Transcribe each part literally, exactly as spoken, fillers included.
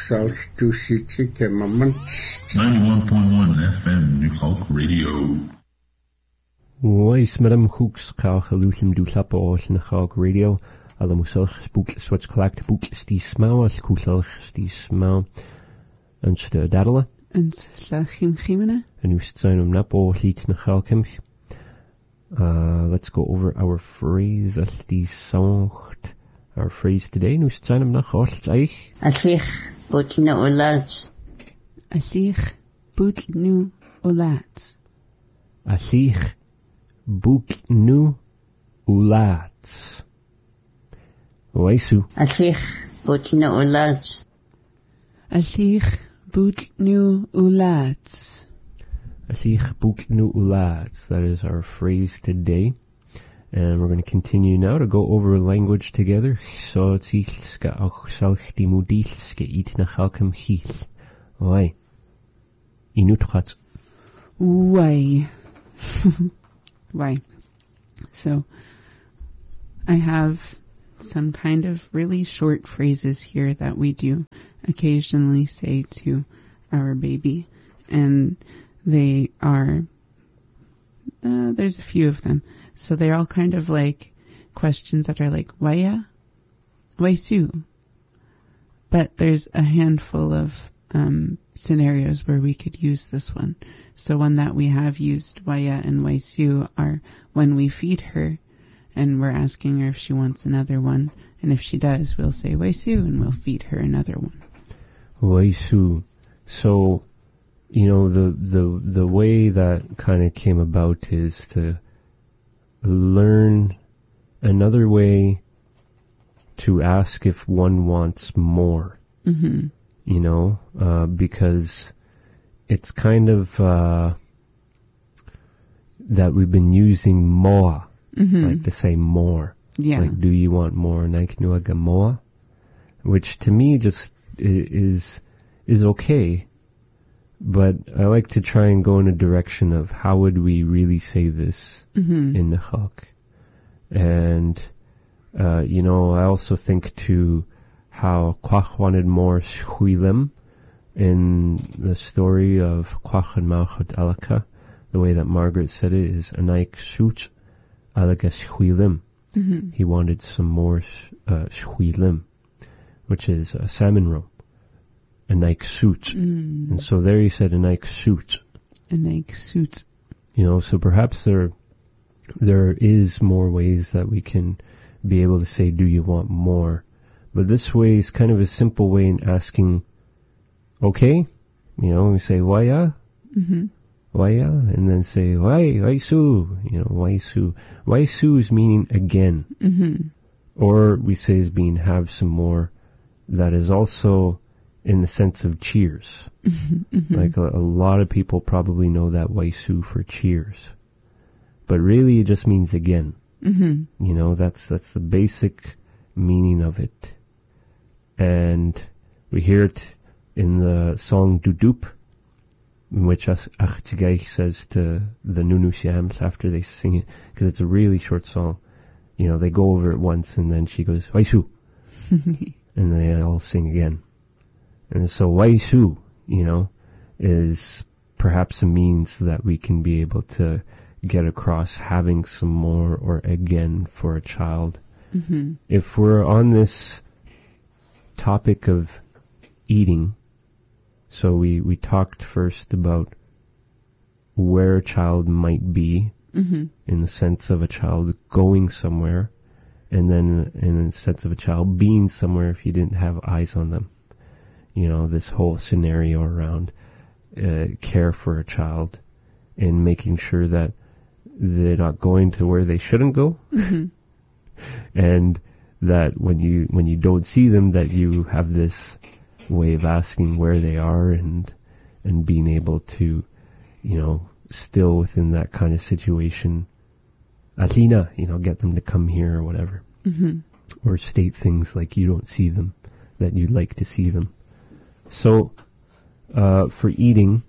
ninety-one point one F M New Hulk Radio. Oes madam hooks kalch luthim du lap oos in the Hulk Radio. Alle muselch boek swats collect boek stie smau as kuselch stie smau. En stu daddelen. En slachim chimene. En u zijn om nap oos liet in the Hulk. Uh, let's go over our phrase as die songt. Our phrase today, nu zijn hem nog oos eich. Asich boet nu olat. Asich boet nu olat. Asich boet nu olat. Oisu. Asich boet nu olat. Asich boet nu olat. Asich boet nu olat. That is our phrase today. And we're going to continue now to go over language together. So tzilska och salch di mudilske it na chalkem chis. Oi. Inutchat. Why? Why? So, I have some kind of really short phrases here that we do occasionally say to our baby. And they are, uh, there's a few of them. So they're all kind of like questions that are like, waya? Waisu? But there's a handful of um, scenarios where we could use this one. So one that we have used, waya and waisu, are when we feed her and we're asking her if she wants another one. And if she does, we'll say waisu and we'll feed her another one. Waisu. So, you know, the, the, the way that kind of came about is to learn another way to ask if one wants more. Mm-hmm. You know, uh, because it's kind of uh, that we've been using more, Mm-hmm. like to say more. Yeah. Like, do you want more? Naiknuaga more? Which to me just is is okay. But I like to try and go in a direction of how would we really say this Mm-hmm. in the Chak. And, uh, you know, I also think to how Kwach wanted more shchuilim in the story of Kwach and Malchut Alaka. The way that Margaret said it is Anaik Shut Alaka shchuilim. Mm-hmm. He wanted some more uh, shchuilim, which is a salmon roe. A Nike suit. Mm. And so there he said a Nike suit. A Nike suit. You know, so perhaps there there is more ways that we can be able to say, do you want more? But this way is kind of a simple way in asking, okay, you know, we say, waya? Mm-hmm. Waya? And then say, why, waisu? You know, waisu. Waisu is meaning again. Mm-hmm. Or we say is being have some more. That is also in the sense of cheers. Mm-hmm. Like a, a lot of people probably know that waisu for cheers. But really it just means again. Mm-hmm. You know, that's that's the basic meaning of it. And we hear it in the song Dudup, in which Achtigaich says to the Nunusiams after they sing it, because it's a really short song. You know, they go over it once and then she goes, waisu. And they all sing again. And so waisu, you know, is perhaps a means that we can be able to get across having some more or again for a child. Mm-hmm. If we're on this topic of eating, so we, we talked first about where a child might be, mm-hmm. in the sense of a child going somewhere, and then in the sense of a child being somewhere if you didn't have eyes on them. You know, this whole scenario around uh, care for a child and making sure that they're not going to where they shouldn't go. Mm-hmm. And that when you when you don't see them, that you have this way of asking where they are and and being able to, you know, still within that kind of situation, Athena, you know, get them to come here or whatever. Mm-hmm. Or state things like you don't see them, that you'd like to see them. So, uh, for eating,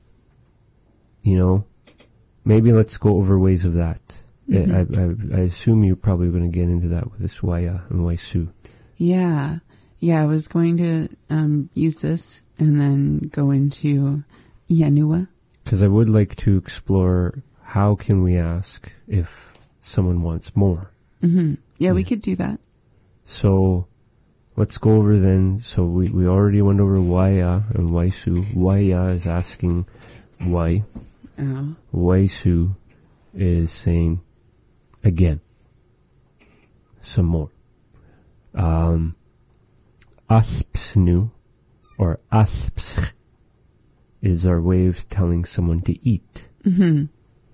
you know, maybe let's go over ways of that. Mm-hmm. I, I, I assume you're probably going to get into that with this waya and waisu. Yeah. Yeah, I was going to um, use this and then go into Yanua. Because I would like to explore how can we ask if someone wants more. Mm-hmm. Yeah, yeah, we could do that. So let's go over then. So we, we already went over Waya and Waisu. Waya is asking why. Oh. Waisu is saying again. Some more. Um, aspsnu or asps is our way of telling someone to eat. Mm-hmm.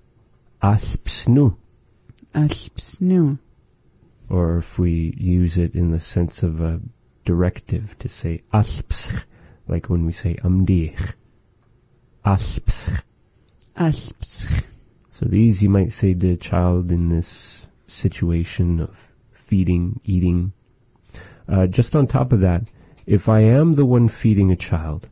Aspsnu. Aspsnu. Or if we use it in the sense of a directive to say asps, like when we say amdich. Asps. Asps. So these you might say to a child in this situation of feeding, eating. Uh, just on top of that, if I am the one feeding a child,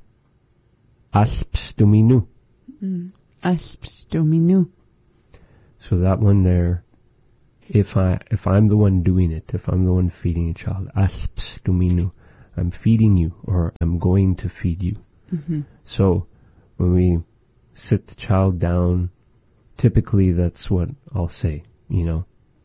asps dominu. Mm. Asps dominu. So that one there, if I if I'm the one doing it, if I'm the one feeding a child, asps dominu, I'm feeding you, or I'm going to feed you. Mm-hmm. So when we sit the child down, typically that's what I'll say, you know,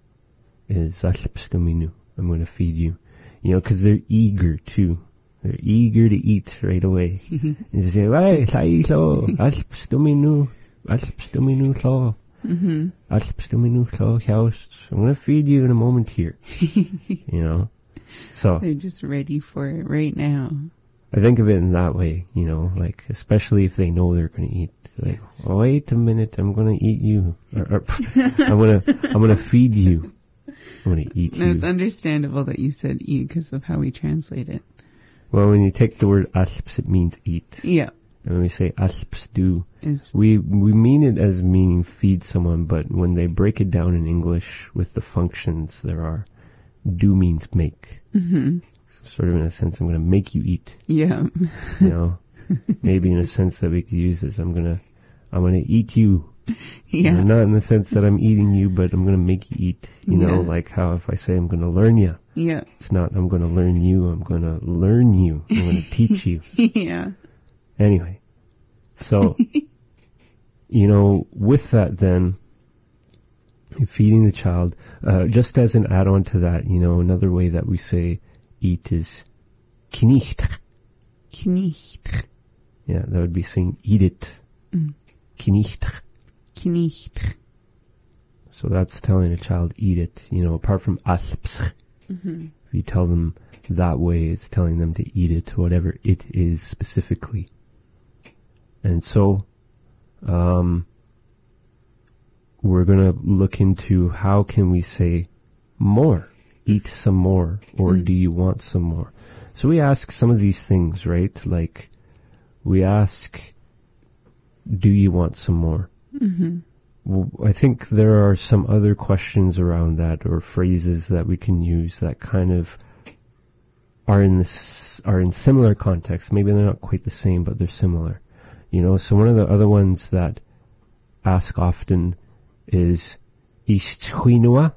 is asps dominu, I'm going to feed you. You know, because they're eager too. They're eager to eat right away. And say, "Why, sailo, asps dominu, asps dominu so, asps dominu so, house. I'm gonna feed you in a moment here." You know, so they're just ready for it right now. I think of it in that way. You know, like especially if they know they're gonna eat. Like, yes. Oh, wait a minute, I'm gonna eat you. Or, or, I'm gonna, I'm gonna feed you. I'm going to eat no, you. It's understandable that you said eat because of how we translate it. Well, when you take the word asps, it means eat. Yeah. And when we say asps do, Is we we mean it as meaning feed someone, but when they break it down in English with the functions there are, do means make. Mm-hmm. Sort of in a sense, I'm going to make you eat. Yeah. You know, maybe in a sense that we could use this, I'm going to, I'm going to eat you. Yeah. You know, not in the sense that I'm eating you, but I'm going to make you eat. You yeah. know, like how if I say I'm going to learn you. Yeah. It's not I'm going to learn you, I'm going to learn you. I'm going to teach you. Yeah. Anyway, so, you know, with that then, feeding the child, uh, just as an add-on to that, you know, another way that we say eat is kinicht. Kinicht. Yeah, that would be saying eat it. Mm. Kinicht. Kinicht. So that's telling a child eat it, you know, apart from asps. Mm-hmm. If you tell them that way, it's telling them to eat it, whatever it is specifically. And so, um, we're going to look into how can we say more, eat some more, or mm. do you want some more? So we ask some of these things, right? Like, we ask, do you want some more? Mm-hmm. Well, I think there are some other questions around that, or phrases that we can use that kind of are in this, are in similar contexts. Maybe they're not quite the same, but they're similar. You know, so one of the other ones that ask often is isthuinua.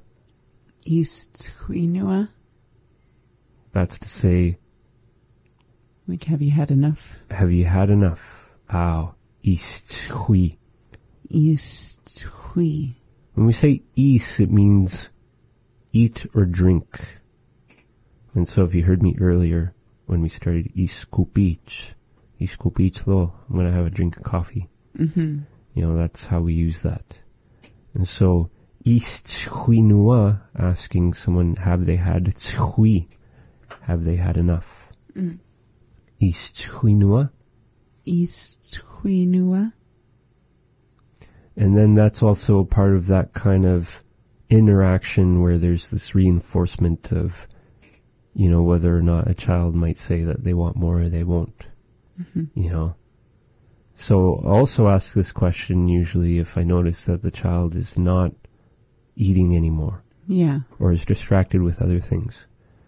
Isthuinua. That's to say, like, have you had enough? Have you had enough? Ow. Isthui. Isthui. When we say is, it means eat or drink. And so if you heard me earlier when we started iskupich, iskupich lo, I'm going to have a drink of coffee. Mm-hmm. You know, that's how we use that. And so, isthuinua, asking someone, have they had tshui? Have they had enough? Mm. Isthuinua. Isthuinua. And then that's also a part of that kind of interaction where there's this reinforcement of, you know, whether or not a child might say that they want more or they won't. Mm-hmm. You know. So I also ask this question usually if I notice that the child is not eating anymore. Yeah. Or is distracted with other things.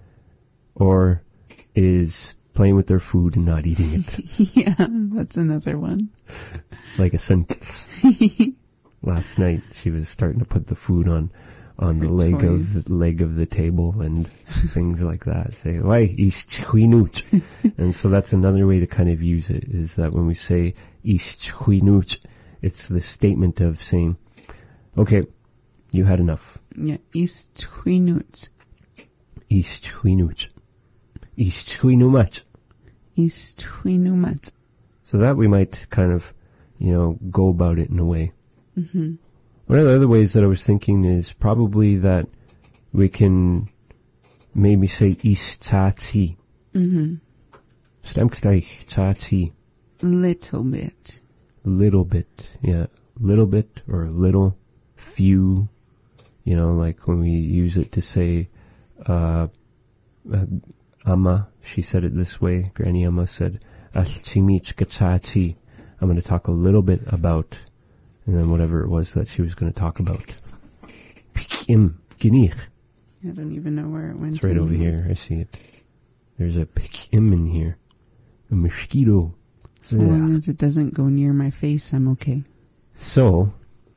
Or is playing with their food and not eating it. Yeah, that's another one. Like a sentence. Last night she was starting to put the food on on the For leg toys. of the leg of the table and things like that. Say, why ischwinuch? And so that's another way to kind of use it, is that when we say ischwinuch, it's the statement of saying, okay, you had enough. Yeah, isthuinut. Ischwinuch. Ischwinumat. Isthuinumat. So that we might kind of, you know, go about it in a way. Mm-hmm. One of the other ways that I was thinking is probably that we can maybe say istati. Mm-hmm. Stemksteich, tati. Little bit. Little bit, yeah. Little bit or little, few. You know, like when we use it to say, uh, uh Amma, she said it this way. Granny Amma said, Alchimich gachati. I'm going to talk a little bit about, and then whatever it was that she was going to talk about. Pikim, ginich. I don't even know where it went. It's right over anymore. here. I see it. There's a pikim in here. A mosquito. So long as it doesn't go near my face, I'm okay. So,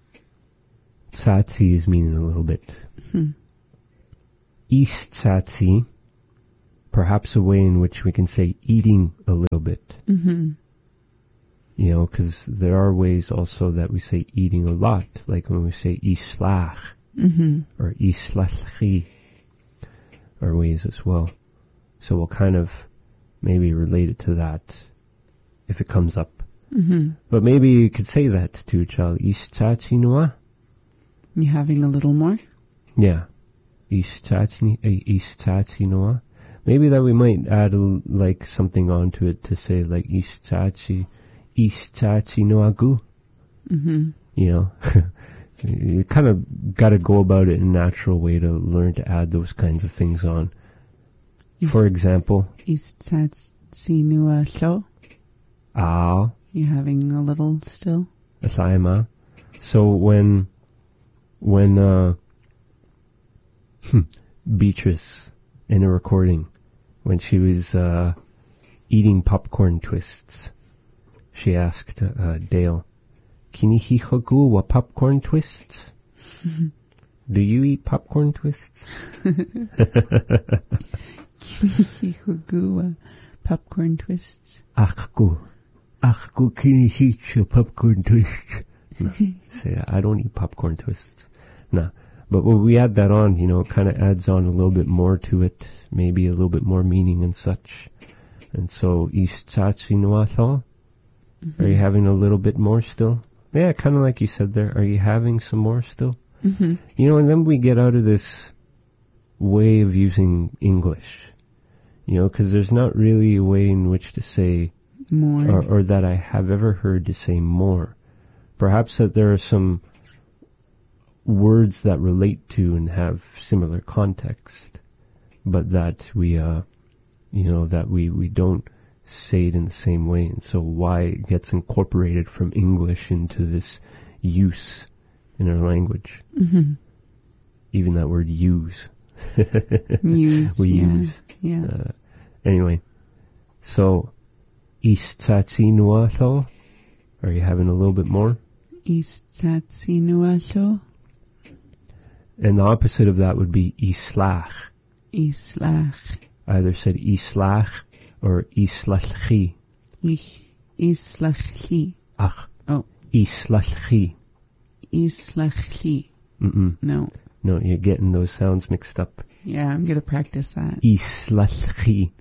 tsatsi is meaning a little bit. Hmm. East tsatsi, perhaps a way in which we can say eating a little bit. Mm-hmm. You know, because there are ways also that we say eating a lot, like when we say islach Mm-hmm. or islachchi, are ways as well. So we'll kind of maybe relate it to that if it comes up. Mm-hmm. But maybe you could say that to a child. Istachi noa? You having a little more? Yeah. Istachi istachi noa? Maybe that we might add a, like something onto it to say like istachi istachi noagu. Mm-hmm. You know, you kind of got to go about it in a natural way to learn to add those kinds of things on. For example, Istatsinua so? al, You having a little still? asaima. So when, when, uh, Beatrice, in a recording, when she was, uh, eating popcorn twists, she asked, uh, Dale, Kinihihogu wa popcorn twists? Do you eat popcorn twists? Kinihihogu popcorn twists. Achgu. Achgu kinihicha popcorn twists. No, say, I don't eat popcorn twists. Nah. But when we add that on, you know, it kind of adds on a little bit more to it, maybe a little bit more meaning and such. And so, istachi noatho? Are you having a little bit more still? Yeah, kind of like you said there. Are you having some more still? Mm-hmm. You know, and then we get out of this way of using English. You know, because there's not really a way in which to say, More. or, or that I have ever heard to say more. Perhaps that there are some words that relate to and have similar context, but that we, uh, you know, that we, we don't say it in the same way, and so why it gets incorporated from English into this use in our language. Mm-hmm. Even that word use. Use. we yeah. use. Yeah. Uh, anyway, so, istatsi Are you having a little bit more? Istatsinua so? And the opposite of that would be islach. Islach. Either said islach or islachchi. Ich. Islachli. Ach. Oh. Islachchi. Islachli. Mm-mm. No. No, you're getting those sounds mixed up. Yeah, I'm gonna practice that. Islachchi.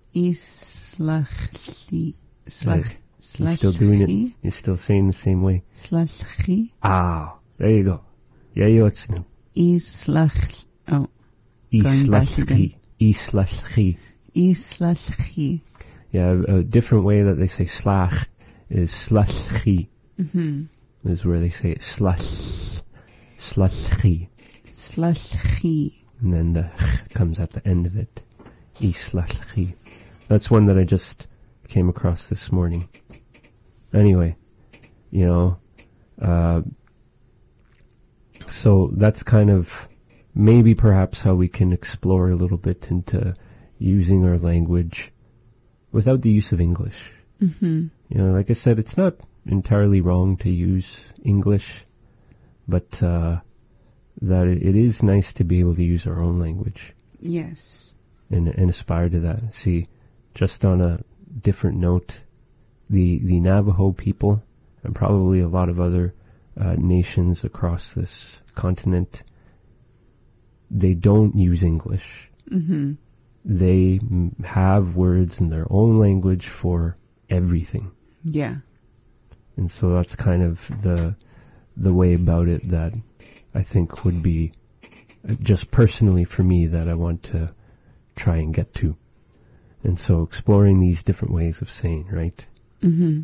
Islachli. Slach. Right. You're still doing it. You're still saying the same way. Slachli. Ah, there you go. Yeah, you it's new. Islach. Oh. Going back Islachchi. again. Islachchi. Islachli. Yeah, a, a different way that they say slach is slachchi. Mm-hmm. Is where they say it slach. Slachchi. Slachli. And then the ch comes at the end of it. Islachchi. That's one that I just came across this morning. Anyway, you know, uh, so that's kind of maybe perhaps how we can explore a little bit into using our language without the use of English. Mm-hmm. You know, like I said, it's not entirely wrong to use English, but uh, that it, it is nice to be able to use our own language. Yes. And, and aspire to that. See, just on a different note, the, the Navajo people, and probably a lot of other uh, nations across this continent, they don't use English. Mm-hmm. They m- have words in their own language for everything. Yeah. And so that's kind of the the way about it that I think would be, uh, just personally for me, that I want to try and get to. And so exploring these different ways of saying, right? Mm-hmm.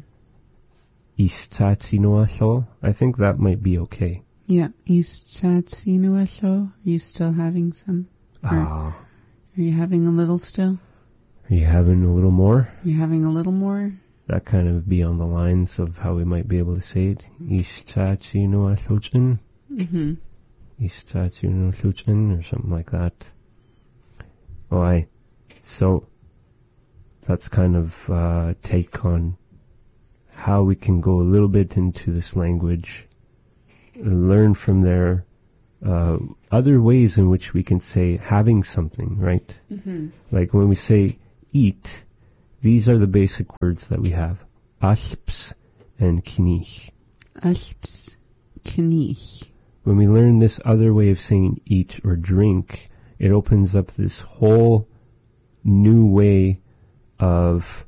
Istatsi I think that might be okay. Yeah. Istatsi. Are you still having some? Or Ah. Are you having a little still? Are you having a little more? Are you having a little more? That kind of be on the lines of how we might be able to say it. Istatsi noasochen. Mm-hmm. Istatsi noasochen, or something like that. Oh, I. So, that's kind of uh, take on how we can go a little bit into this language, learn from there uh, other ways in which we can say having something, right? Mm-hmm. Like when we say eat, these are the basic words that we have. Asps and kinich. Asps, kinich. When we learn this other way of saying eat or drink, it opens up this whole new way of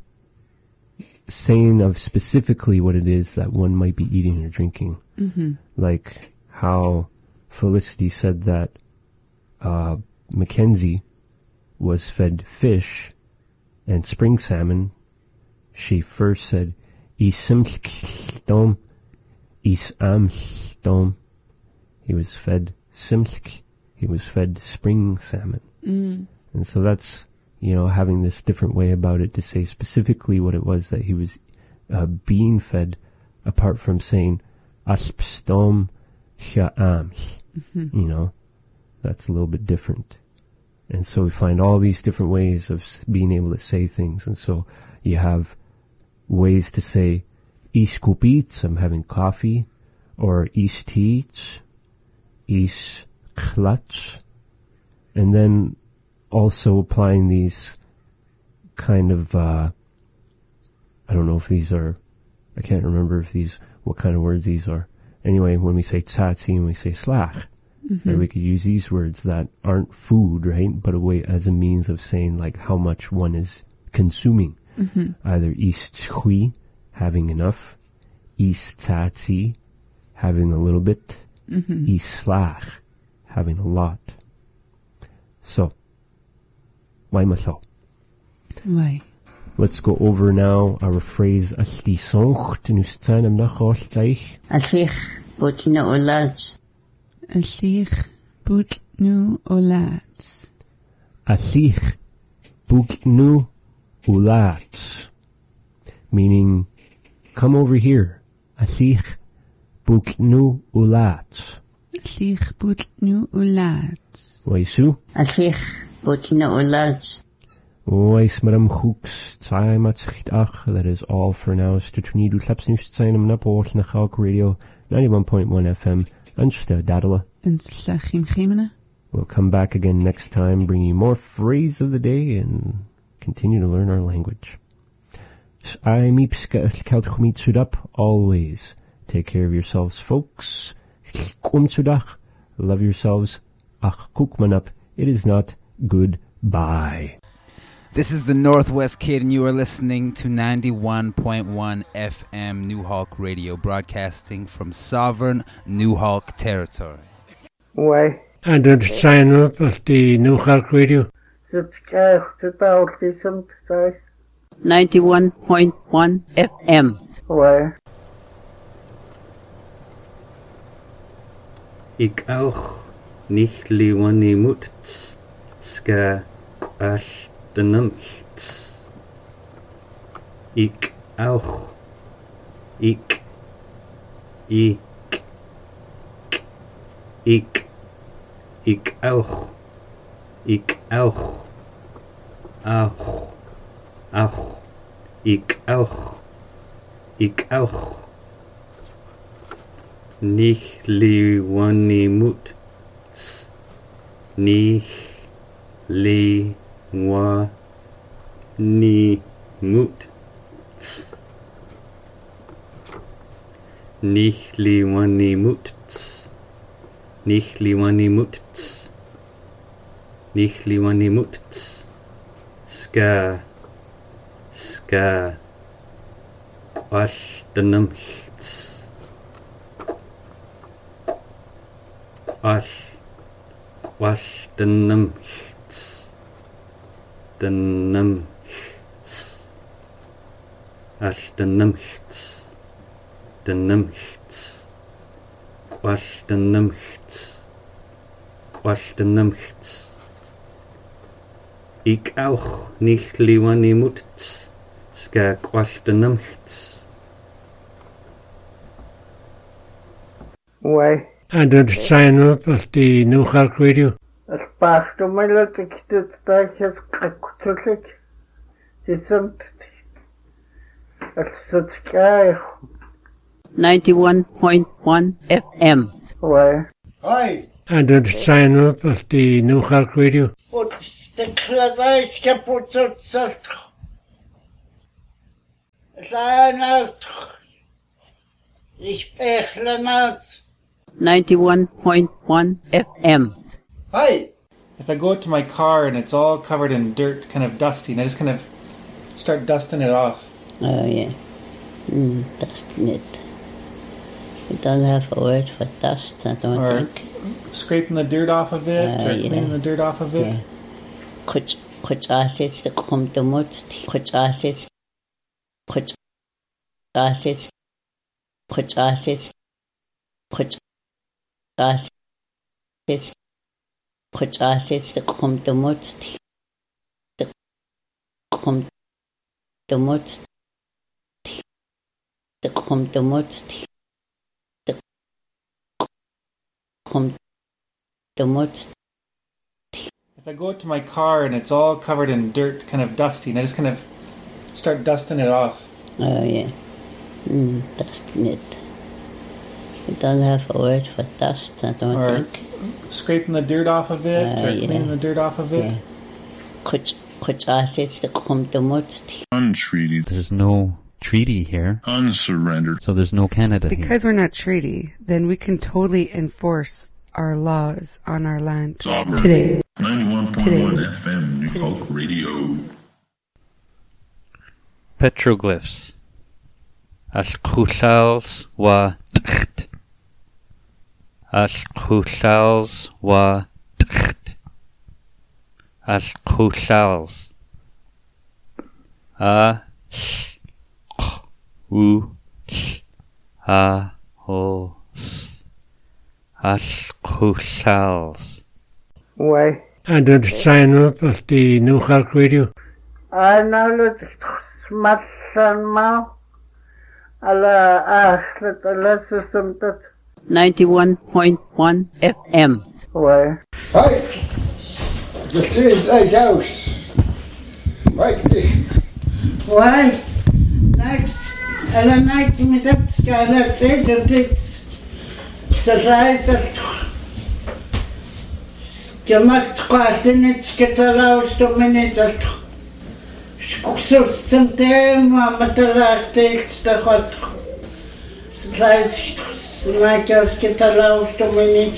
saying of specifically what it is that one might be eating or drinking. Mm-hmm. Like how Felicity said that uh, Mackenzie was fed fish and spring salmon. She first said, Isimstom, Isamstom. He was fed simsk. He was fed spring salmon. Mm. And so that's, you know, having this different way about it to say specifically what it was that he was uh, being fed, apart from saying aspstom sha'ams. Mm-hmm. You know, that's a little bit different. And so we find all these different ways of being able to say things. And so you have ways to say is kupits, I'm having coffee, or is teach, is klatsch. And then also applying these kind of, uh, I don't know if these are, I can't remember if these, what kind of words these are. Anyway, when we say tsatsi and we say slach, Mm-hmm. right, we could use these words that aren't food, right, but a way as a means of saying like how much one is consuming. Mm-hmm. Either is tshui, having enough, is tsatsi, having a little bit, Mm-hmm. is slach, having a lot. So, why maso? Why? Let's go over now our phrase asti soncht nustan am nachostich. Asich, Botina Olaj. Asich butnu olats. Asich buknu ulats. Meaning, come over here. Asich buknu ulats. Asich butnu olats. Waisu? Asich, Botina Olaj. Wais maram hooks, tsai matschicht ach. That is all for now. Stutunidu slapsnus tsainam napo na Chalk Radio, ninety-one point one F M. Ansta Dadala. En slachim chemena. We'll come back again next time, bring you more phrase of the day and continue to learn our language. I meepska kelt chumit sudap always. Take care of yourselves, folks. Kum sudach. Love yourselves. Ach kukmanap. It is not goodbye. This is the Northwest Kid, and you are listening to ninety-one point one F M New Hawk Radio, broadcasting from sovereign New Hawk territory. Why? And then sign up at the New Hawk Radio. Subscribe to the sometimes. ninety-one point one F M. Why? Ik auch nicht liwani mutz. Ska kwash de namchts. Ik auch. Ik. Ik. Ik. Ik auch. Ik auch. Auch. Auch. Ik auch. Ik auch. Nicht liwani mut. Nich li wa ni mut. Nich li wa ni mut. Nich li wa ni mut. Nich li wa ni mut. Ska ska quash denum quash quash denum denum ash denum denum quash denum quash denum Ik auch nicht liwani mut ska quash denum Why? And don't sign up at the New Hulk Radio. As past of my luck, it's the start of Catholic. It's some. It's such guy. ninety-one point one F M. Why? Hi. And don't sign up at the New Hulk Radio. What's the class kaput of self? Sign out. Ich spreche out. ninety-one point one F M. Hi. If I go out to my car and it's all covered in dirt, kind of dusty, and I just kind of start dusting it off. Oh, yeah. Mm, dusting it. It doesn't have a word for dust, I don't or think. Scraping the dirt off of it, Uh, or yeah. cleaning the dirt off of it. Yeah. Kuch, kuch artist, the kom de mut, kuch artist, kuch artist, kuch artist, kuch artist, kuch artist, the kom de mut, the kom de mut, the kom de mut, the kom de mut. If I go out to my car and it's all covered in dirt, kind of dusty, and I just kind of start dusting it off. Oh, yeah. Mm, dusting it. It doesn't have a word for dust, I don't or think. Scraping the dirt off of it, Uh, or yeah. cleaning the dirt off of it. Yeah. Kuch, kuch artist, the kom de mut. Untreated. There's no treaty here. Unsurrendered. So there's no Canada here. Because we're not treaty, then we can totally enforce our laws on our land Sovereign. today. ninety-one point one F M New Hulk Radio. Petroglyphs. Ashkushals wa tcht. Ashkushals wa tcht. Ashkushals. A sh u sh a o s. Ashkushals. Why? And don't sign up at the New Hulk Radio. I know that smatsan ma. Alla ashlet alla system that. ninety-one point one F M. Why? Hi. The trees like house. Right. Why? Night. Alla night med det ska alla tiden dit. Så säger det. Gemacht quasi nicht getalaust um nicht das. Skus zum Thema mit der Last der hat. So sei es like aus getalaust um nicht.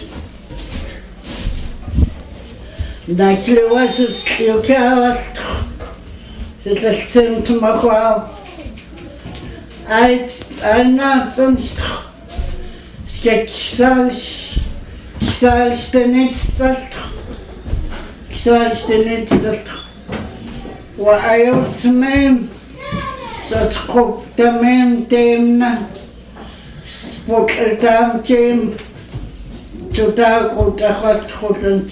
Daquele was que eu quero. Se das zum machen. Ai, ai não, sonst. Sketchsals. Sketchsals der nicht das. Sketchsals der nicht das. وأيوت ميم ستقوب تميم تيمنا سبوك التام تيم تتاكو تخلت خلنت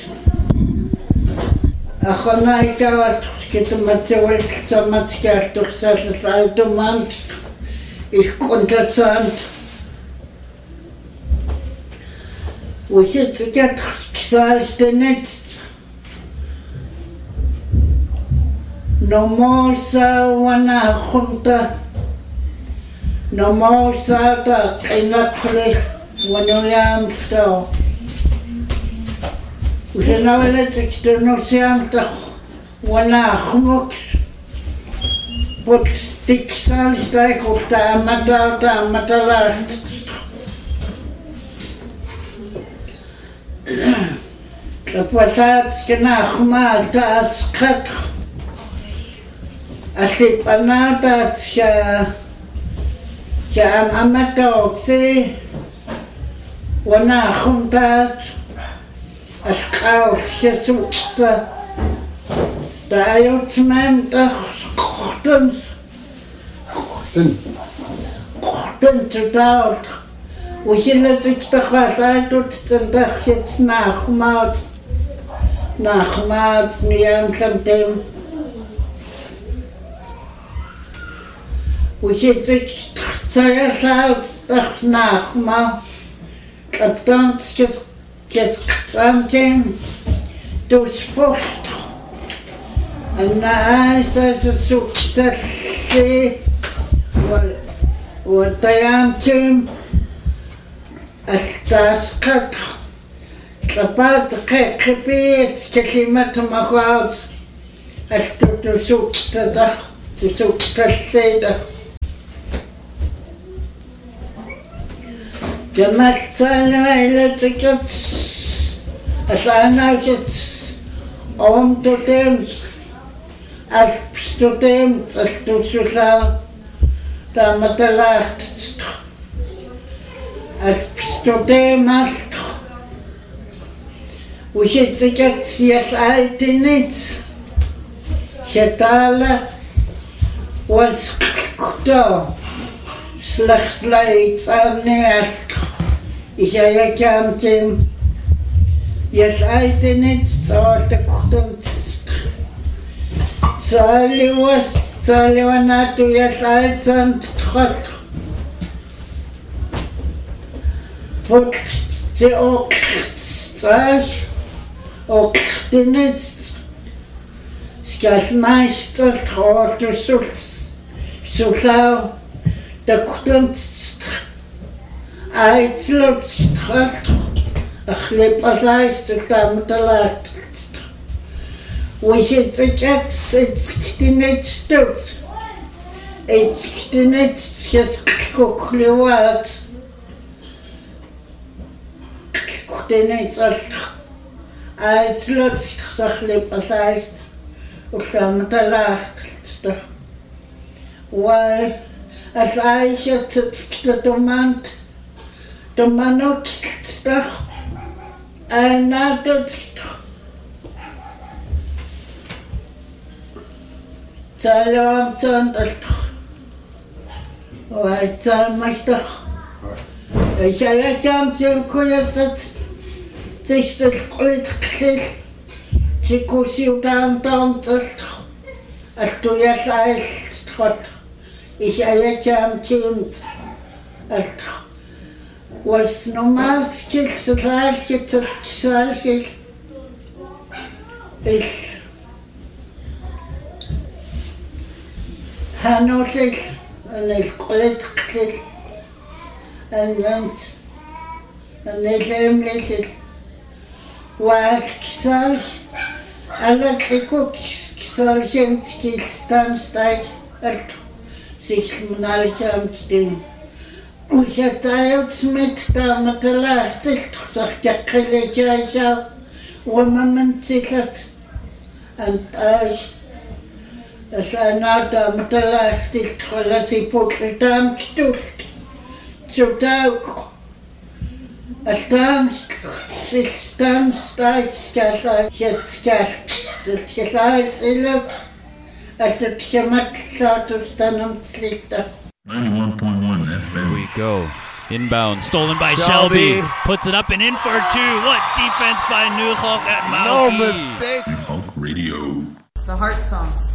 أخنا إيكاوات كتما تسويت كتما تكاش تخسر سالتو مانت إيش كنت تسانت وشت كتخس كسالش تنكست No more sa wana junta. No more sa ta kinaklik wano yam sto. Usanawalatikstunnusiamtaq wanaaqmuks put stiksaalistaikulta ammatauta ammatalaast tapuasaat skanaaxmaalta asqat asipanaataat sa sa ammatauqsi wanaaqumtaat asqaus yasukta taayutsmantaq qoxtun qoxtun qoxtun tutaut usilatiktaxaataatut tsantaxyats naaxmaat naaxmaat niamtlamtem usitiktaxayasaat tax naaxma tlaptant kes kesksamten tuspost annaasa susuktassi watayamten astasqat tlapat qeqqipiit kalimatmaxaat astutusuktataq tusuktassaytaq Jamartsaanailatikat asaanaakit omtutem aspstutem astususaa taamatalaart aspstutem ast usitsikat siasaitinit siataala wasqto slachslaitsaamniast Isayakямтин ясайтенит цаалтакхтам цаливас цаливанату ясайтсан тхат вот те ок цай октенит скасмайстас тхортусул сулау такхтам Aitslot strat achlipasait tamtalat Wishitsikat sitsktinit stut Eitsktinit skeskukliwat Kuktinit ast Aitslot achlipasait tamtalat Wal as aichat sitsktatumant Tomanokstach anatotstach Zalawamtsantastach Waitsalmastach Ishayachamtsim kuyatsat Zistas kulitxis Sikusiutamtamtastach Astuyasastach Ishayachamtsim astach was normalskis vergleichget das gleiche ist Hanotis und es kolletkis und und und es ähnliches was gesagt alle Trikots solchen Skilstansteig sich monarcham stehen وشتايوت سميت تامتلاح تشتخصخ جاكلي جايشا ومن تسلت أنت أي أسانا تامتلاح تشتخل سيبوكي تام كتوشت تشوتاوك أستام سيستام ستايش كاسا شتسكاس سيسكاسايت إلوك أستتشمت ساتو ستانم تسليستا ninety-one point one F M. Here we go. Inbound, stolen by Shelby. Shelby. Puts it up and in for two. What defense by New Hulk at Mauki. No mistake. New Hulk Radio. The Heart Song.